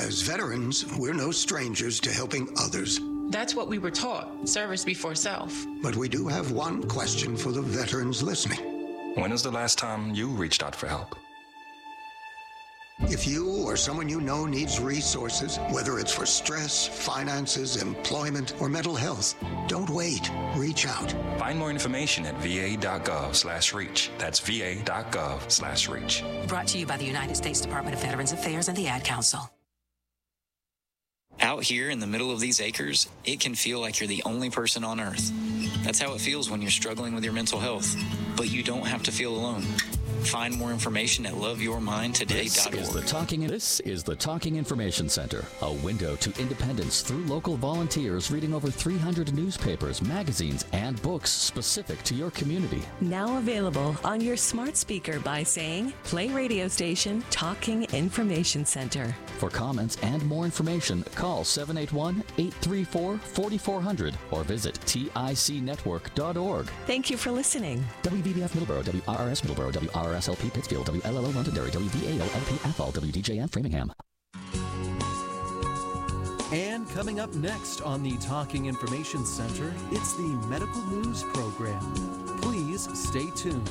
As veterans, we're no strangers to helping others. That's what we were taught, service before self. But we do have one question for the veterans listening. When is the last time you reached out for help? If you or someone you know needs resources, whether it's for stress, finances, employment, or mental health, don't wait. Reach out. Find more information at va.gov/reach. That's va.gov/reach. Brought to you by the United States Department of Veterans Affairs and the Ad Council. Out here in the middle of these acres, it can feel like you're the only person on Earth. That's how it feels when you're struggling with your mental health. But you don't have to feel alone. Find more information at loveyourmindtoday.org. This is the Talking Information Center, a window to independence through local volunteers reading over 300 newspapers, magazines, and books specific to your community. Now available on your smart speaker by saying, play radio station Talking Information Center. For comments and more information, call 781-834-4400 or visit ticnetwork.org. Thank you for listening. WVBF Middleborough, WRRS Middleborough, WRSLP Pittsfield, WLLO Londonderry, WVAO-LP Athol, WDJM Framingham. And coming up next on the Talking Information Center, it's the Medical News Program. Please stay tuned.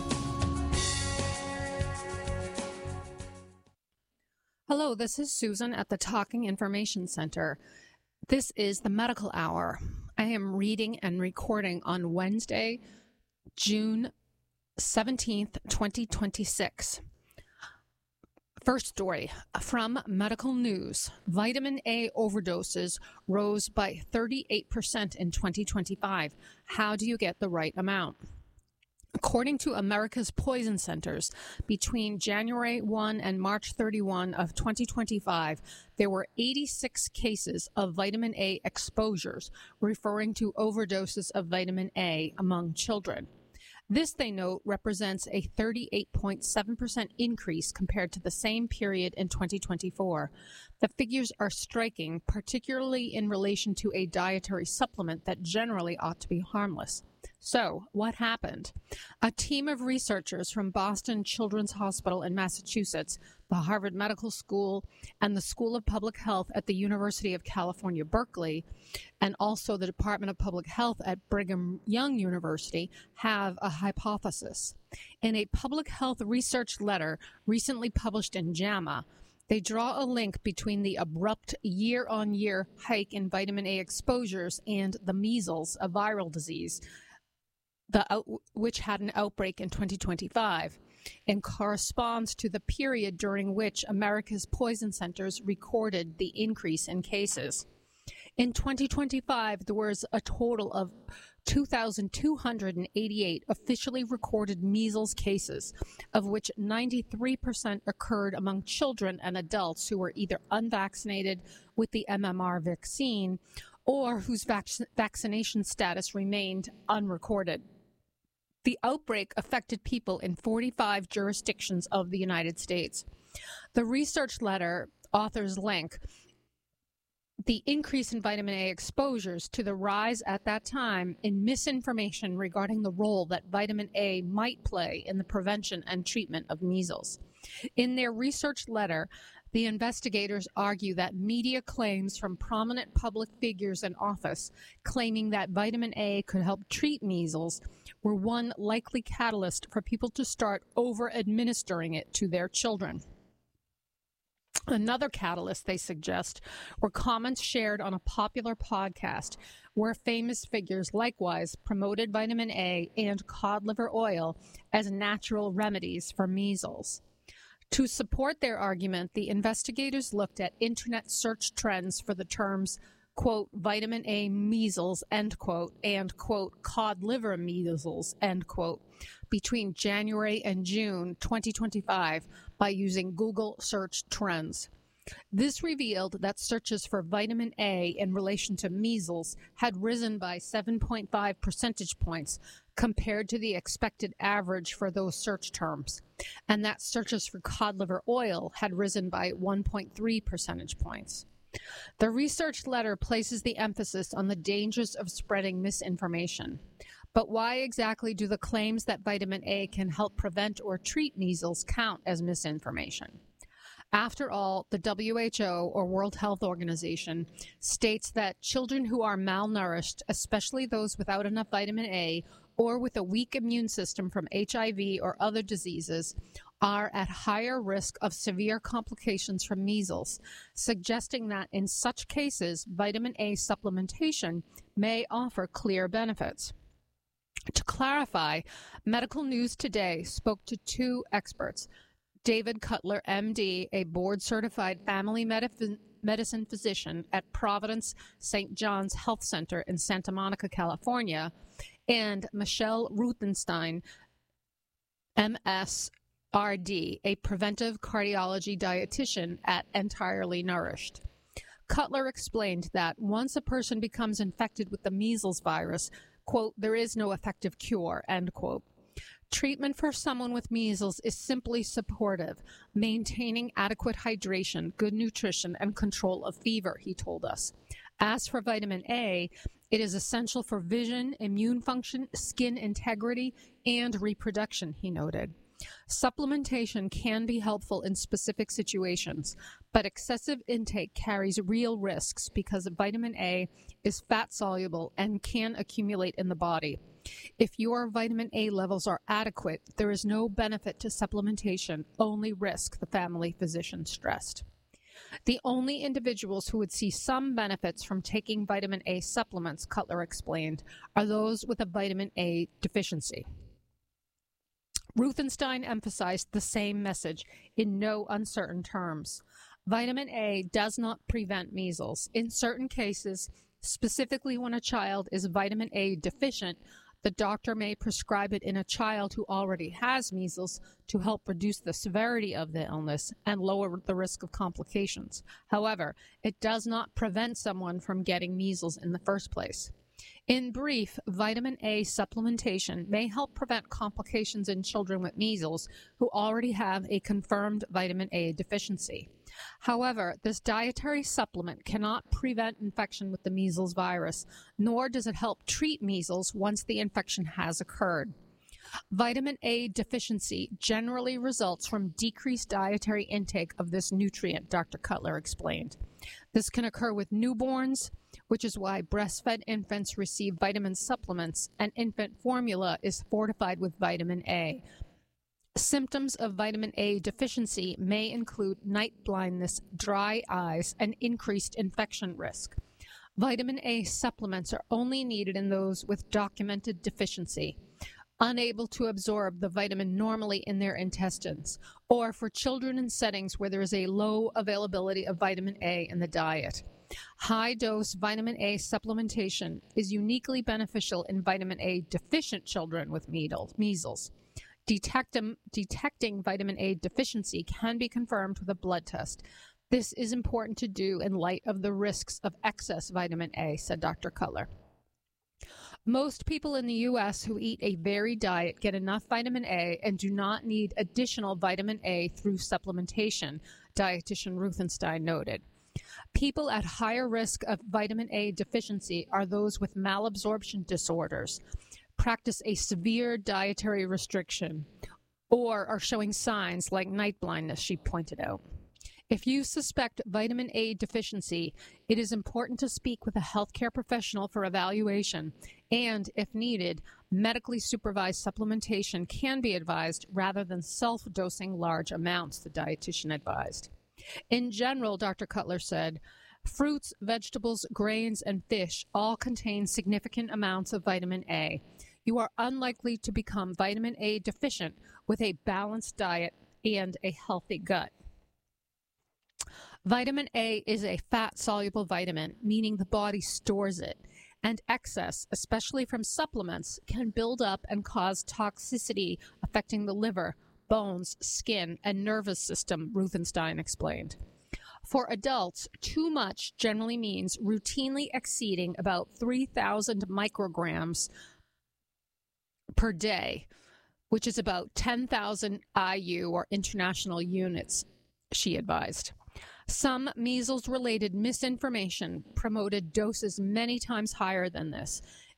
Hello, this is Susan at the Talking Information Center. This is the Medical Hour. I am reading and recording on Wednesday, June 17th, 2026. First story from Medical News. Vitamin A overdoses rose by 38% in 2025. How do you get the right amount? According to America's Poison Centers, between January 1 and March 31 of 2025, there were 86 cases of vitamin A exposures, referring to overdoses of vitamin A among children. This, they note, represents a 38.7% increase compared to the same period in 2024. The figures are striking, particularly in relation to a dietary supplement that generally ought to be harmless. So, what happened? A team of researchers from Boston Children's Hospital in Massachusetts, the Harvard Medical School, and the School of Public Health at the University of California, Berkeley, and also the Department of Public Health at Brigham Young University, have a hypothesis. In a public health research letter recently published in JAMA, they draw a link between the abrupt year-on-year hike in vitamin A exposures and the measles, a viral disease, which had an outbreak in 2025, and corresponds to the period during which America's Poison Centers recorded the increase in cases. In 2025, there was a total of 2,288 officially recorded measles cases, of which 93% occurred among children and adults who were either unvaccinated with the MMR vaccine or whose vaccination status remained unrecorded. The outbreak affected people in 45 jurisdictions of the United States. The research letter authors link the increase in vitamin A exposures to the rise at that time in misinformation regarding the role that vitamin A might play in the prevention and treatment of measles. In their research letter, the investigators argue that media claims from prominent public figures in office claiming that vitamin A could help treat measles were one likely catalyst for people to start over-administering it to their children. Another catalyst, they suggest, were comments shared on a popular podcast where famous figures likewise promoted vitamin A and cod liver oil as natural remedies for measles. To support their argument, the investigators looked at internet search trends for the terms, quote, vitamin A measles, end quote, and, quote, cod liver measles, end quote, between January and June 2025 by using Google search trends. This revealed that searches for vitamin A in relation to measles had risen by 7.5 percentage points compared to the expected average for those search terms, and that searches for cod liver oil had risen by 1.3 percentage points. The research letter places the emphasis on the dangers of spreading misinformation. But why exactly do the claims that vitamin A can help prevent or treat measles count as misinformation? After all, the WHO, or World Health Organization, states that children who are malnourished, especially those without enough vitamin A or with a weak immune system from HIV or other diseases, are at higher risk of severe complications from measles, suggesting that in such cases, vitamin A supplementation may offer clear benefits. To clarify, Medical News Today spoke to two experts, David Cutler, MD, a board-certified family medicine physician at Providence St. John's Health Center in Santa Monica, California, and Michelle Ruthenstein, MSRD, a preventive cardiology dietitian at Entirely Nourished. Cutler explained that once a person becomes infected with the measles virus, quote, there is no effective cure, end quote. Treatment for someone with measles is simply supportive, maintaining adequate hydration, good nutrition, and control of fever, he told us. As for vitamin A, it is essential for vision, immune function, skin integrity, and reproduction, he noted. Supplementation can be helpful in specific situations, but excessive intake carries real risks because vitamin A is fat-soluble and can accumulate in the body. If your vitamin A levels are adequate, there is no benefit to supplementation, only risk, the family physician stressed. The only individuals who would see some benefits from taking vitamin A supplements, Cutler explained, are those with a vitamin A deficiency. Ruthenstein emphasized the same message in no uncertain terms. Vitamin A does not prevent measles. In certain cases, specifically when a child is vitamin A deficient, the doctor may prescribe it in a child who already has measles to help reduce the severity of the illness and lower the risk of complications. However, it does not prevent someone from getting measles in the first place. In brief, vitamin A supplementation may help prevent complications in children with measles who already have a confirmed vitamin A deficiency. However, this dietary supplement cannot prevent infection with the measles virus, nor does it help treat measles once the infection has occurred. Vitamin A deficiency generally results from decreased dietary intake of this nutrient, Dr. Cutler explained. This can occur with newborns, which is why breastfed infants receive vitamin supplements and infant formula is fortified with vitamin A. Symptoms of vitamin A deficiency may include night blindness, dry eyes, and increased infection risk. Vitamin A supplements are only needed in those with documented deficiency, unable to absorb the vitamin normally in their intestines, or for children in settings where there is a low availability of vitamin A in the diet. High-dose vitamin A supplementation is uniquely beneficial in vitamin A deficient children with measles. Detecting vitamin A deficiency can be confirmed with a blood test. This is important to do in light of the risks of excess vitamin A, said Dr. Cutler. Most people in the U.S. who eat a varied diet get enough vitamin A and do not need additional vitamin A through supplementation, dietitian Ruthenstein noted. People at higher risk of vitamin A deficiency are those with malabsorption disorders, practice a severe dietary restriction, or are showing signs like night blindness, she pointed out. If you suspect vitamin A deficiency, it is important to speak with a healthcare professional for evaluation, and, if needed, medically supervised supplementation can be advised rather than self-dosing large amounts, the dietitian advised. In general, Dr. Cutler said, fruits, vegetables, grains, and fish all contain significant amounts of vitamin A. You are unlikely to become vitamin A deficient with a balanced diet and a healthy gut. Vitamin A is a fat-soluble vitamin, meaning the body stores it, and excess, especially from supplements, can build up and cause toxicity affecting the liver, bones, skin, and nervous system, Ruthenstein explained. For adults, too much generally means routinely exceeding about 3,000 micrograms per day, which is about 10,000 IU or international units, she advised. Some measles-related misinformation promoted doses many times higher than this.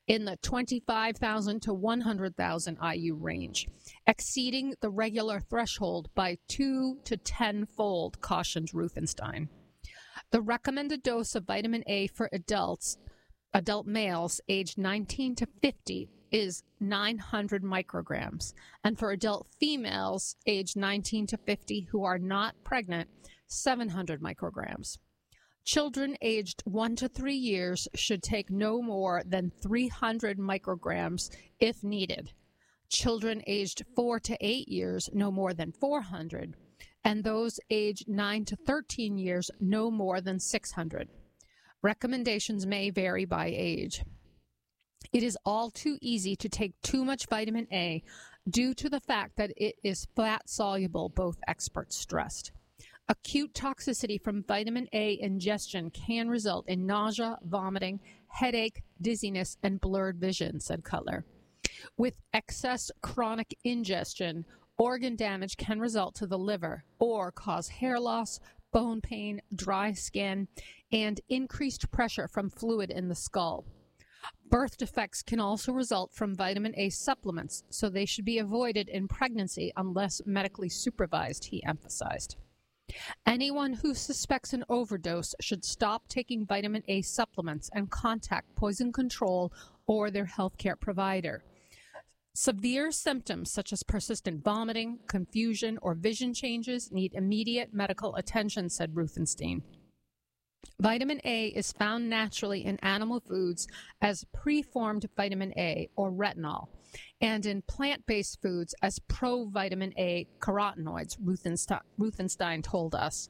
in the 25,000 to 100,000 IU range, exceeding the regular threshold by 2 to 10-fold, cautioned Ruthenstein. The recommended dose of vitamin A for adult males aged 19 to 50 is 900 micrograms, and for adult females aged 19 to 50 who are not pregnant, 700 micrograms. Children aged 1 to 3 years should take no more than 300 micrograms if needed. Children aged 4 to 8 years, no more than 400, and those aged 9 to 13 years, no more than 600. Recommendations may vary by age. It is all too easy to take too much vitamin A due to the fact that it is fat-soluble, both experts stressed. Acute toxicity from vitamin A ingestion can result in nausea, vomiting, headache, dizziness, and blurred vision, said Cutler. With excess chronic ingestion, organ damage can result to the liver or cause hair loss, bone pain, dry skin, and increased pressure from fluid in the skull. Birth defects can also result from vitamin A supplements, so they should be avoided in pregnancy unless medically supervised, he emphasized. Anyone who suspects an overdose should stop taking vitamin A supplements and contact poison control or their healthcare provider. Severe symptoms such as persistent vomiting, confusion, or vision changes need immediate medical attention, said Ruthenstein. Vitamin A is found naturally in animal foods as preformed vitamin A, or retinol, and in plant-based foods as provitamin A carotenoids, Ruthenstein told us.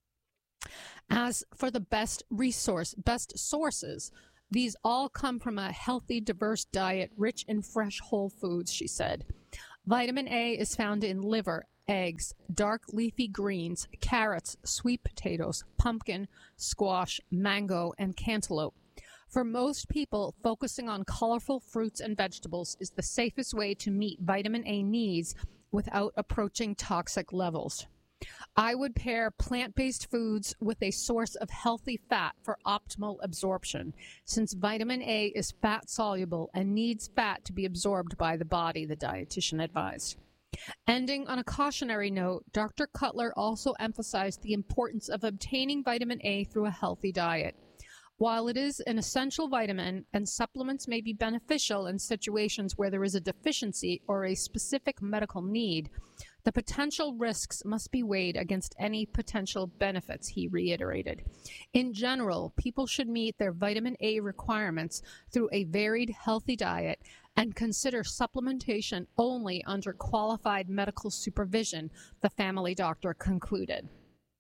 As for the best sources, these all come from a healthy, diverse diet rich in fresh whole foods, she said. Vitamin A is found in liver, eggs, dark leafy greens, carrots, sweet potatoes, pumpkin, squash, mango, and cantaloupe. For most people, focusing on colorful fruits and vegetables is the safest way to meet vitamin A needs without approaching toxic levels. I would pair plant-based foods with a source of healthy fat for optimal absorption, since vitamin A is fat-soluble and needs fat to be absorbed by the body, the dietitian advised. Ending on a cautionary note, Dr. Cutler also emphasized the importance of obtaining vitamin A through a healthy diet. While it is an essential vitamin and supplements may be beneficial in situations where there is a deficiency or a specific medical need, the potential risks must be weighed against any potential benefits, he reiterated. In general, people should meet their vitamin A requirements through a varied, healthy diet and consider supplementation only under qualified medical supervision, the family doctor concluded.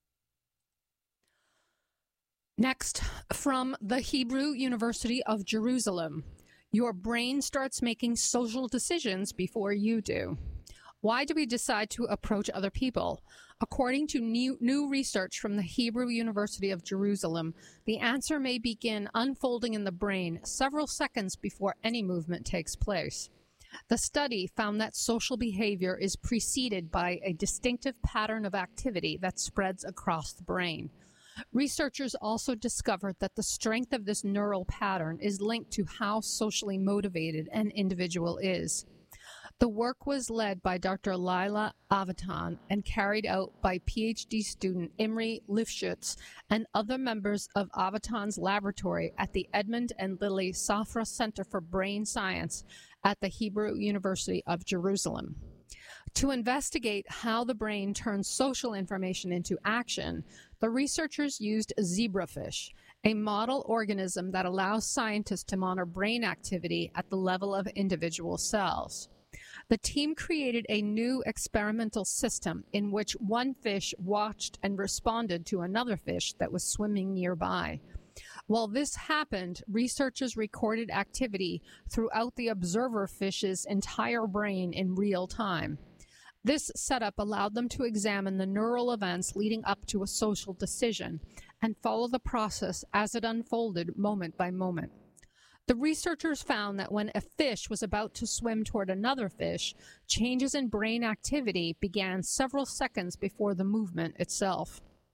Next, from the Hebrew University of Jerusalem, your brain starts making social decisions before you do. Why do we decide to approach other people? According to new research from the Hebrew University of Jerusalem, the answer may begin unfolding in the brain several seconds before any movement takes place. The study found that social behavior is preceded by a distinctive pattern of activity that spreads across the brain. Researchers also discovered that the strength of this neural pattern is linked to how socially motivated an individual is. The work was led by Dr. Lila Avitan and carried out by PhD student Imre Lifshitz and other members of Avitan's laboratory at the Edmund and Lily Safra Center for Brain Science at the Hebrew University of Jerusalem. To investigate how the brain turns social information into action, the researchers used zebrafish, a model organism that allows scientists to monitor brain activity at the level of individual cells. The team created a new experimental system in which one fish watched and responded to another fish that was swimming nearby. While this happened, researchers recorded activity throughout the observer fish's entire brain in real time. This setup allowed them to examine the neural events leading up to a social decision and follow the process as it unfolded moment by moment. The researchers found that when a fish was about to swim toward another fish, changes in brain activity began several seconds before the movement itself.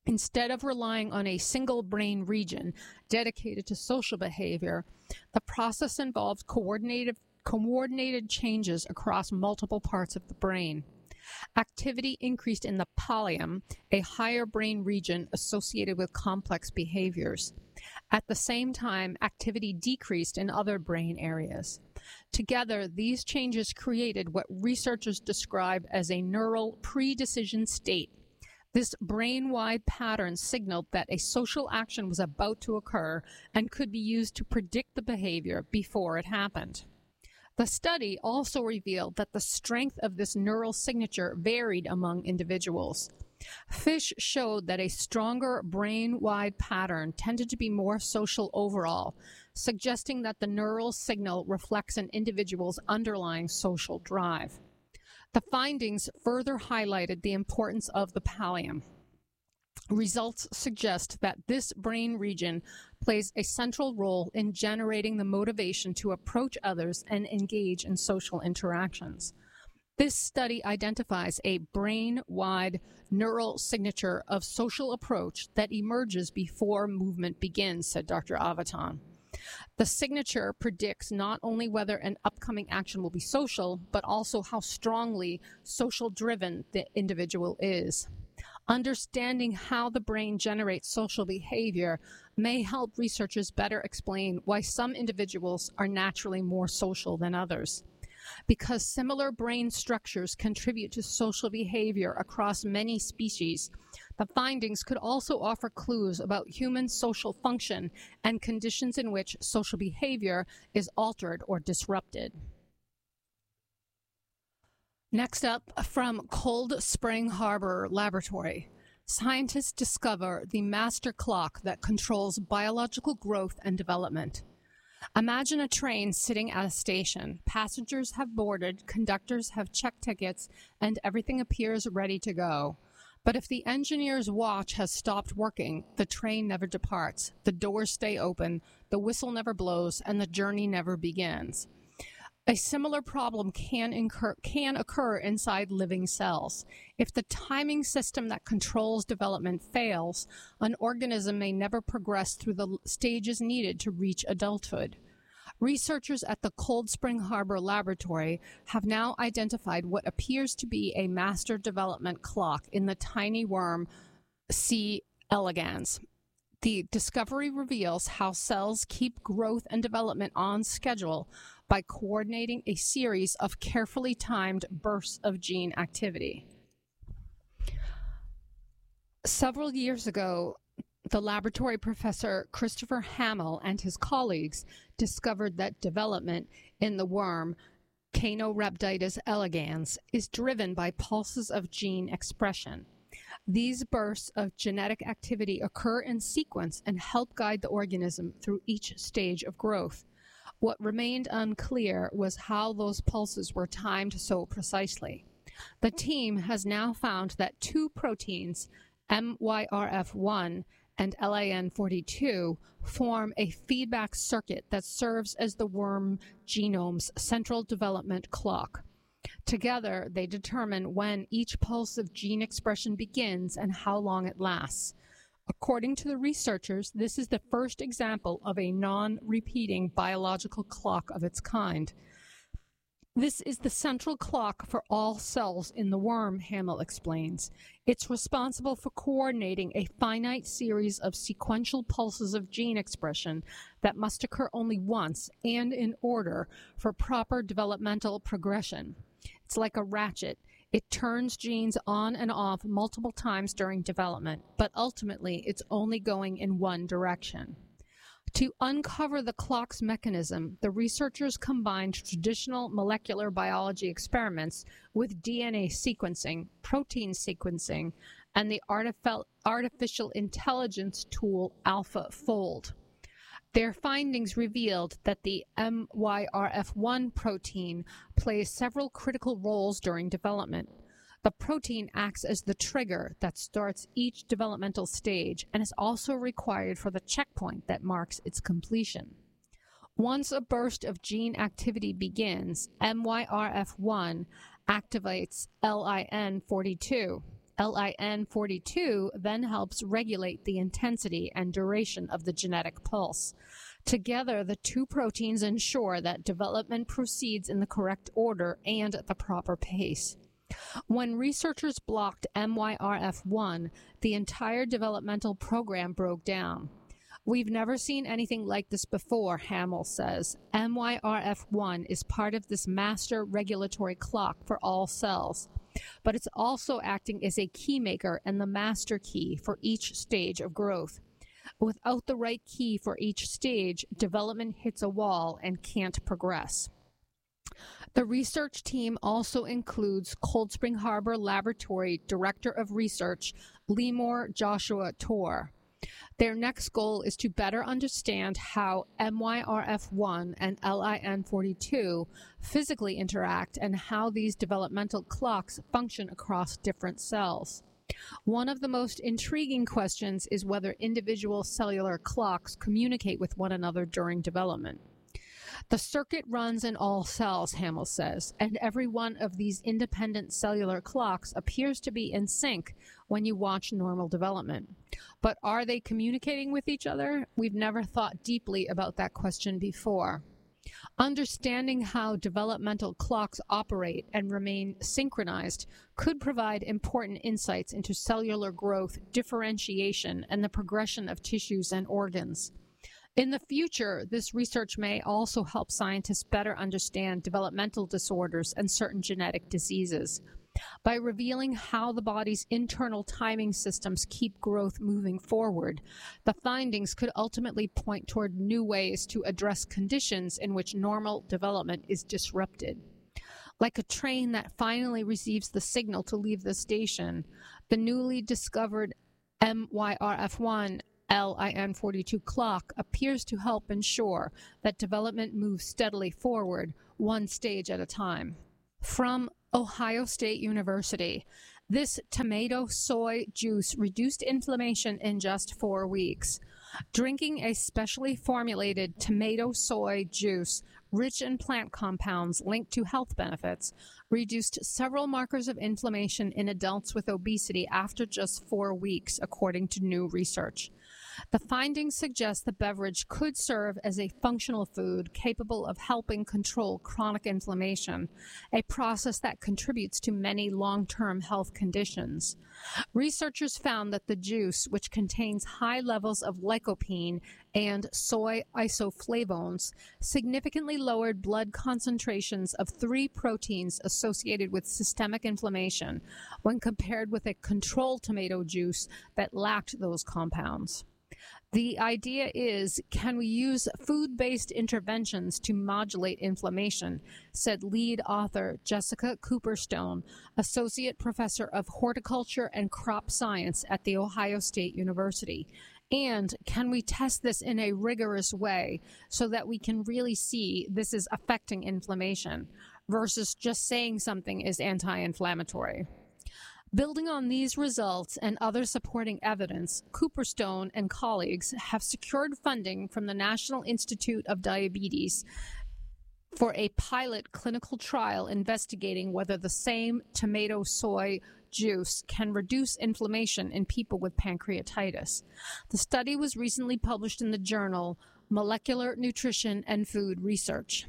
Instead of relying on a single brain region dedicated to social behavior, the process involves coordinated changes across multiple parts of the brain. Activity increased in the pallium, a higher brain region associated with complex behaviors. At the same time, activity decreased in other brain areas. Together, these changes created what researchers describe as a neural pre-decision state. This brain-wide pattern signaled that a social action was about to occur and could be used to predict the behavior before it happened. The study also revealed that the strength of this neural signature varied among individuals. Fish showed that a stronger brain-wide pattern tended to be more social overall, suggesting that the neural signal reflects an individual's underlying social drive. The findings further highlighted the importance of the pallium. Results suggest that this brain region plays a central role in generating the motivation to approach others and engage in social interactions. This study identifies a brain-wide neural signature of social approach that emerges before movement begins, said Dr. Avitan. The signature predicts not only whether an upcoming action will be social, but also how strongly social-driven the individual is. Understanding how the brain generates social behavior may help researchers better explain why some individuals are naturally more social than others. Because similar brain structures contribute to social behavior across many species, the findings could also offer clues about human social function and conditions in which social behavior is altered or disrupted. Next up, from Cold Spring Harbor Laboratory, scientists discover the master clock that controls biological growth and development. Imagine a train sitting at a station. Passengers have boarded, conductors have checked tickets, and everything appears ready to go. But if the engineer's watch has stopped working, the train never departs, the doors stay open, the whistle never blows, and the journey never begins. A similar problem can occur inside living cells. If the timing system that controls development fails, an organism may never progress through the stages needed to reach adulthood. Researchers at the Cold Spring Harbor Laboratory have now identified what appears to be a master development clock in the tiny worm C. elegans. The discovery reveals how cells keep growth and development on schedule by coordinating a series of carefully timed bursts of gene activity. Several years ago, the laboratory professor Christopher Hamill and his colleagues discovered that development in the worm Caenorhabditis elegans is driven by pulses of gene expression. These bursts of genetic activity occur in sequence and help guide the organism through each stage of growth. What remained unclear was how those pulses were timed so precisely. The team has now found that two proteins, MYRF1 and LAN42, form a feedback circuit that serves as the worm genome's central development clock. Together, they determine when each pulse of gene expression begins and how long it lasts. According to the researchers, this is the first example of a non-repeating biological clock of its kind. This is the central clock for all cells in the worm, Hamill explains. It's responsible for coordinating a finite series of sequential pulses of gene expression that must occur only once and in order for proper developmental progression. It's like a ratchet. It turns genes on and off multiple times during development, but ultimately it's only going in one direction. To uncover the clock's mechanism, the researchers combined traditional molecular biology experiments with DNA sequencing, protein sequencing, and the artificial intelligence tool AlphaFold. Their findings revealed that the MYRF1 protein plays several critical roles during development. The protein acts as the trigger that starts each developmental stage and is also required for the checkpoint that marks its completion. Once a burst of gene activity begins, MYRF1 activates LIN42. LIN42 then helps regulate the intensity and duration of the genetic pulse. Together, the two proteins ensure that development proceeds in the correct order and at the proper pace. When researchers blocked MYRF1, the entire developmental program broke down. We've never seen anything like this before, Hamill says. MYRF1 is part of this master regulatory clock for all cells, but it's also acting as a key maker and the master key for each stage of growth. Without the right key for each stage, development hits a wall and can't progress. The research team also includes Cold Spring Harbor Laboratory Director of Research, Lemore Joshua Torr. Their next goal is to better understand how MYRF1 and LIN42 physically interact and how these developmental clocks function across different cells. One of the most intriguing questions is whether individual cellular clocks communicate with one another during development. The circuit runs in all cells, Hamill says, and every one of these independent cellular clocks appears to be in sync when you watch normal development. But are they communicating with each other? We've never thought deeply about that question before. Understanding how developmental clocks operate and remain synchronized could provide important insights into cellular growth, differentiation, and the progression of tissues and organs. In the future, this research may also help scientists better understand developmental disorders and certain genetic diseases. By revealing how the body's internal timing systems keep growth moving forward, the findings could ultimately point toward new ways to address conditions in which normal development is disrupted. Like a train that finally receives the signal to leave the station, the newly discovered MYRF1 LIN42 clock appears to help ensure that development moves steadily forward, one stage at a time. From Ohio State University, this tomato soy juice reduced inflammation in just 4 weeks. Drinking a specially formulated tomato soy juice rich in plant compounds linked to health benefits reduced several markers of inflammation in adults with obesity after just 4 weeks, according to new research. The findings suggest the beverage could serve as a functional food capable of helping control chronic inflammation, a process that contributes to many long-term health conditions. Researchers found that the juice, which contains high levels of lycopene and soy isoflavones, significantly lowered blood concentrations of 3 proteins associated with systemic inflammation when compared with a control tomato juice that lacked those compounds. The idea is, can we use food-based interventions to modulate inflammation, said lead author Jessica Cooperstone, Associate Professor of Horticulture and Crop Science at The Ohio State University. And can we test this in a rigorous way so that we can really see this is affecting inflammation versus just saying something is anti-inflammatory? Building on these results and other supporting evidence, Cooperstone and colleagues have secured funding from the National Institute of Diabetes for a pilot clinical trial investigating whether the same tomato soy juice can reduce inflammation in people with pancreatitis. The study was recently published in the journal Molecular Nutrition and Food Research.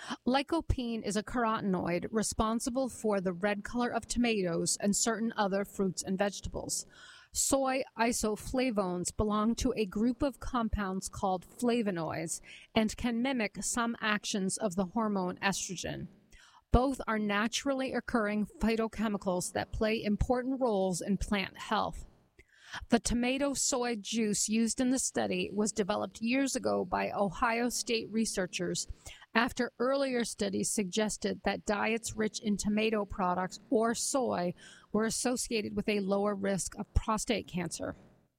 Lycopene is a carotenoid responsible for the red color of tomatoes and certain other fruits and vegetables. Soy isoflavones belong to a group of compounds called flavonoids and can mimic some actions of the hormone estrogen. Both are naturally occurring phytochemicals that play important roles in plant health. The tomato soy juice used in the study was developed years ago by Ohio State researchers after earlier studies suggested that diets rich in tomato products or soy were associated with a lower risk of prostate cancer.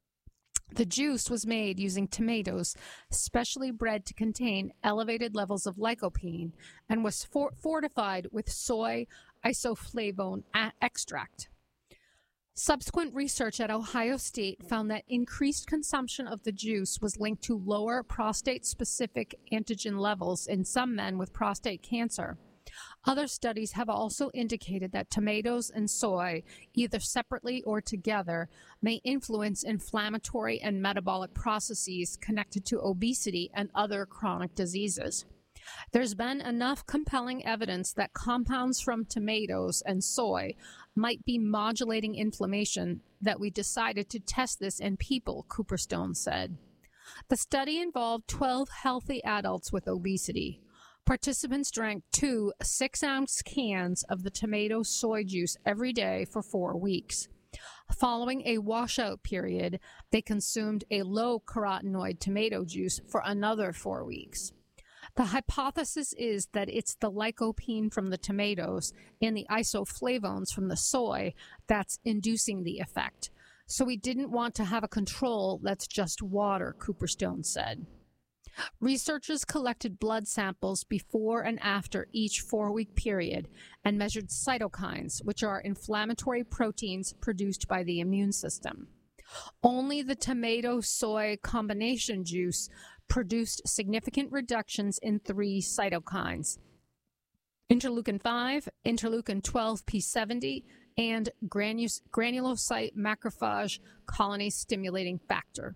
The juice was made using tomatoes specially bred to contain elevated levels of lycopene and was fortified with soy isoflavone extract. Subsequent research at Ohio State found that increased consumption of the juice was linked to lower prostate-specific antigen levels in some men with prostate cancer. Other studies have also indicated that tomatoes and soy, either separately or together, may influence inflammatory and metabolic processes connected to obesity and other chronic diseases. There's been enough compelling evidence that compounds from tomatoes and soy might be modulating inflammation that we decided to test this in people, Cooperstone said. The study involved 12 healthy adults with obesity. Participants drank 2 6-ounce cans of the tomato soy juice every day for 4 weeks. Following a washout period, they consumed a low carotenoid tomato juice for another 4 weeks. The hypothesis is that it's the lycopene from the tomatoes and the isoflavones from the soy that's inducing the effect. So we didn't want to have a control that's just water, Cooperstone said. Researchers collected blood samples before and after each 4-week period and measured cytokines, which are inflammatory proteins produced by the immune system. Only the tomato-soy combination juice produced significant reductions in 3 cytokines: interleukin-5, interleukin-12p70, and granulocyte macrophage colony stimulating factor,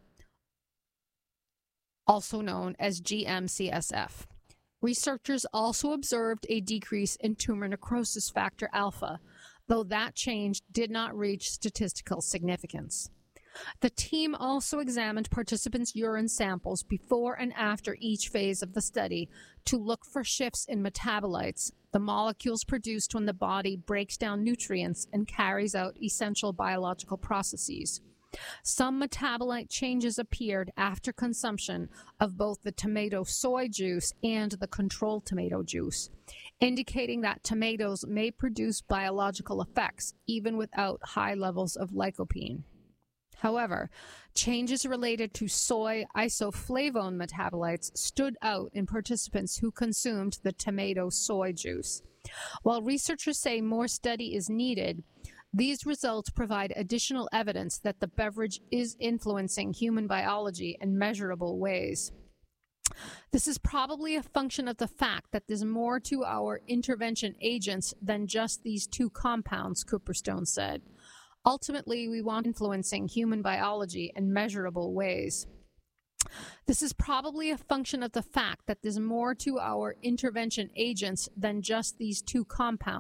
also known as GM-CSF. Researchers also observed a decrease in tumor necrosis factor alpha, though that change did not reach statistical significance. The team also examined participants' urine samples before and after each phase of the study to look for shifts in metabolites, the molecules produced when the body breaks down nutrients and carries out essential biological processes. Some metabolite changes appeared after consumption of both the tomato soy juice and the control tomato juice, indicating that tomatoes may produce biological effects even without high levels of lycopene. However, changes related to soy isoflavone metabolites stood out in participants who consumed the tomato soy juice. While researchers say more study is needed, these results provide additional evidence that the beverage is influencing human biology in measurable ways. This is probably a function of the fact that there's more to our intervention agents than just these 2 compounds, Cooperstone said. Ultimately, we want influencing human biology in measurable ways. This is probably a function of the fact that there's more to our intervention agents than just these 2 compounds.